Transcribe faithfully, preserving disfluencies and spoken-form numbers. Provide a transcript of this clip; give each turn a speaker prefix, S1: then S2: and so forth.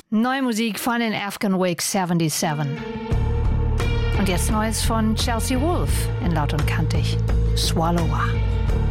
S1: Neue Musik von den Afghan Wake siebenundsiebzig. Und jetzt Neues von Chelsea Wolfe in Laut und Kantig. Swallower.